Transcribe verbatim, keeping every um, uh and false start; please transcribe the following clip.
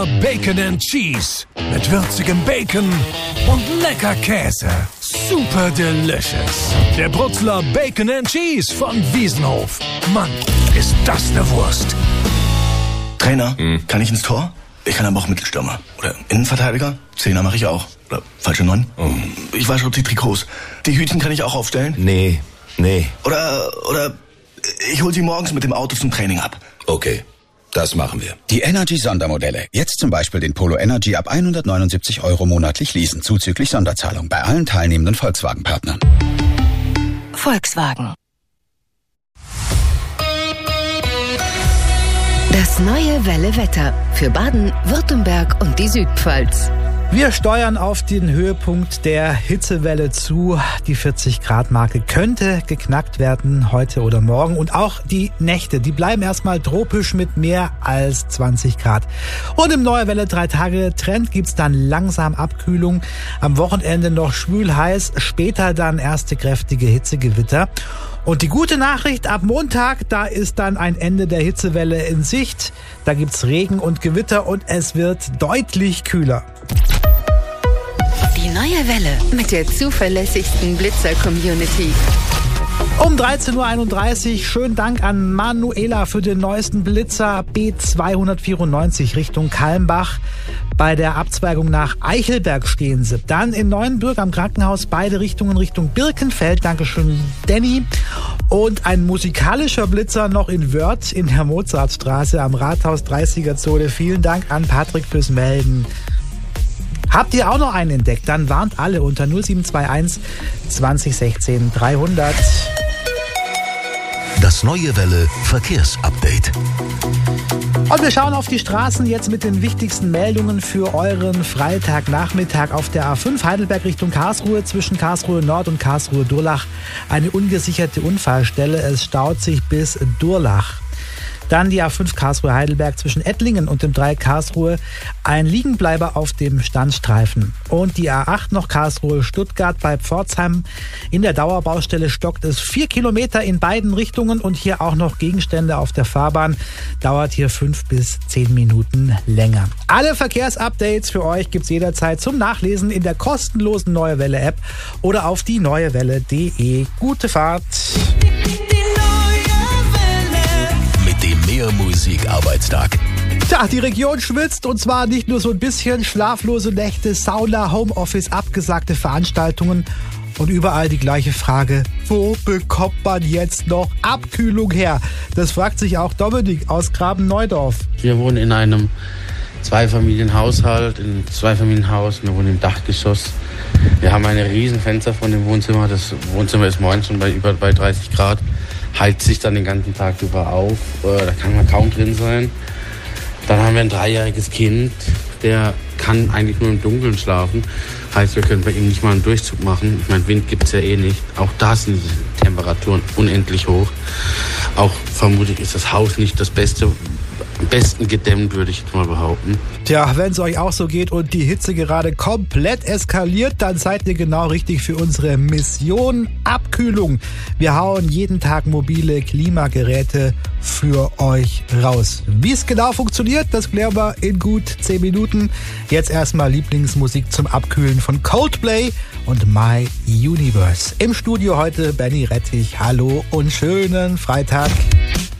Bacon and Cheese mit würzigem Bacon und lecker Käse. Super delicious. Der Brutzler Bacon and Cheese von Wiesenhof. Mann, ist das eine Wurst. Trainer, hm. kann ich ins Tor? Ich kann aber auch Mittelstürmer. Oder Innenverteidiger? Zehner mache ich auch. Oder falsche Neun? Oh. Ich wasche auch die Trikots. Die Hütchen kann ich auch aufstellen? Nee, nee. Oder, oder ich hol sie morgens mit dem Auto zum Training ab. Okay, das machen wir. Die Energy-Sondermodelle. Jetzt zum Beispiel den Polo Energy ab hundertneunundsiebzig Euro monatlich leasen, zuzüglich Sonderzahlung bei allen teilnehmenden Volkswagen-Partnern. Volkswagen. Das neue Welle Wetter für Baden, Württemberg und die Südpfalz. Wir steuern auf den Höhepunkt der Hitzewelle zu. Die vierzig Grad Marke könnte geknackt werden heute oder morgen. Und auch die Nächte, die bleiben erstmal tropisch mit mehr als zwanzig Grad. Und im Neue Welle drei Tage Trend gibt's dann langsam Abkühlung. Am Wochenende noch schwül heiß, später dann erste kräftige Hitzegewitter. Und die gute Nachricht, ab Montag, da ist dann ein Ende der Hitzewelle in Sicht. Da gibt's Regen und Gewitter und es wird deutlich kühler. Die neue Welle mit der zuverlässigsten Blitzer-Community. Um dreizehn Uhr einunddreißig, schönen Dank an Manuela für den neuesten Blitzer B zweihundertvierundneunzig Richtung Kalmbach. Bei der Abzweigung nach Eichelberg stehen sie. Dann in Neuenbürg am Krankenhaus beide Richtungen Richtung Birkenfeld. Dankeschön, Danny. Und ein musikalischer Blitzer noch in Wörth in der Mozartstraße am Rathaus dreißiger Zone. Vielen Dank an Patrick fürs Melden. Habt ihr auch noch einen entdeckt? Dann warnt alle unter null sieben zwei eins zwanzig sechzehn dreihundert. Das neue Welle Verkehrsupdate. Und wir schauen auf die Straßen jetzt mit den wichtigsten Meldungen für euren Freitagnachmittag auf der A fünf Heidelberg Richtung Karlsruhe zwischen Karlsruhe Nord und Karlsruhe Durlach. Eine ungesicherte Unfallstelle. Es staut sich bis Durlach. Dann die A fünf Karlsruhe-Heidelberg zwischen Ettlingen und dem Dreieck Karlsruhe. Ein Liegenbleiber auf dem Standstreifen. Und die A acht noch Karlsruhe-Stuttgart bei Pforzheim. In der Dauerbaustelle stockt es vier Kilometer in beiden Richtungen und hier auch noch Gegenstände auf der Fahrbahn. Dauert hier fünf bis zehn Minuten länger. Alle Verkehrsupdates für euch gibt's jederzeit zum Nachlesen in der kostenlosen Neue Welle App oder auf die neuewelle punkt de. Gute Fahrt! Dem Mehr-Musik-Arbeitstag. Tja, die Region schwitzt und zwar nicht nur so ein bisschen. Schlaflose Nächte, Sauna, Homeoffice, abgesagte Veranstaltungen und überall die gleiche Frage: Wo bekommt man jetzt noch Abkühlung her? Das fragt sich auch Dominik aus Graben-Neudorf. Wir wohnen in einem Zweifamilienhaushalt, in einem Zweifamilienhaus. Wir wohnen im Dachgeschoss. Wir haben eine riesen Fenster von dem Wohnzimmer. Das Wohnzimmer ist morgens schon bei über bei dreißig Grad. Heizt sich dann den ganzen Tag über auf. Da kann man kaum drin sein. Dann haben wir ein dreijähriges Kind, der kann eigentlich nur im Dunkeln schlafen. Heißt, wir können bei ihm nicht mal einen Durchzug machen. Ich meine, Wind gibt es ja eh nicht. Auch da sind die Temperaturen unendlich hoch. Auch vermutlich ist das Haus nicht das Beste, am besten gedämmt, würde ich jetzt mal behaupten. Tja, wenn es euch auch so geht und die Hitze gerade komplett eskaliert, dann seid ihr genau richtig für unsere Mission Abkühlung. Wir hauen jeden Tag mobile Klimageräte für euch raus. Wie es genau funktioniert, das klären wir in gut zehn Minuten. Jetzt erstmal Lieblingsmusik zum Abkühlen von Coldplay und My Universe. Im Studio heute Benny Rettich. Hallo und schönen Freitag.